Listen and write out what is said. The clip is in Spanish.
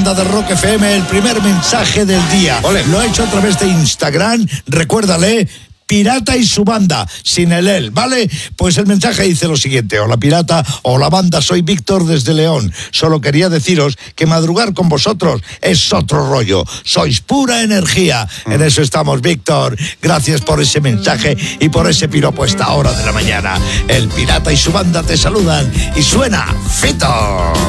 banda de Rock FM el primer mensaje del día. Ole. Lo ha hecho a través de Instagram, recuérdale, Pirata y su banda, sin el él, ¿vale? Pues el mensaje dice lo siguiente: hola Pirata, hola banda, soy Víctor desde León. Solo quería deciros que madrugar con vosotros es otro rollo. Sois pura energía. En eso estamos, Víctor. Gracias por ese mensaje y por ese piropo a esta hora de la mañana. El Pirata y su banda te saludan y suena Fito.